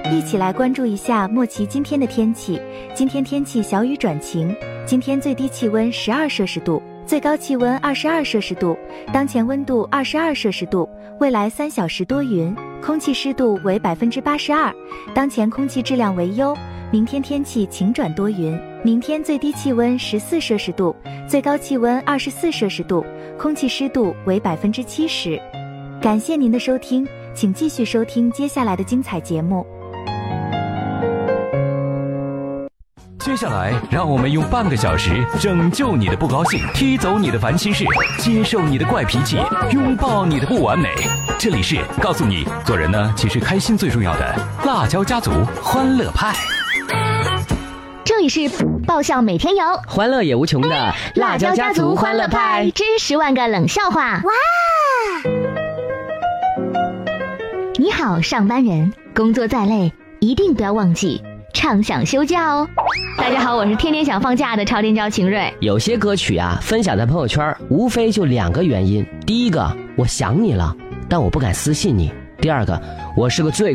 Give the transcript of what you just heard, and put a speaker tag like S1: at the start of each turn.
S1: 一起来关注一下莫奇今天的天气。今天天气小雨转晴，今天最低气温12摄氏度，最高气温22摄氏度，当前温度22摄氏度，未来3小时多云，空气湿度为82%，当前空气质量为优。明天天气晴转多云，明天最低气温14摄氏度，最高气温24摄氏度，空气湿度为70%。感谢您的收听，请继续收听接下来的精彩节目。
S2: 接下来，让我们用半个小时拯救你的不高兴，踢走你的烦心事，接受你的怪脾气，拥抱你的不完美。这里是告诉你，做人呢，其实开心最重要的辣椒家族欢乐派。
S3: 这里是爆笑每天有，
S4: 欢乐也无穷的
S3: 辣椒家族欢乐派之10万个冷笑话。哇！你好，上班人，工作再累，一定不要忘记畅想休假哦。大家好，我是天天想放假的超天骄秦瑞。
S4: 有些歌曲啊，分享在朋友圈，无非就2个原因：第一个，我想你了，但我不敢私信你；第二个，我是个最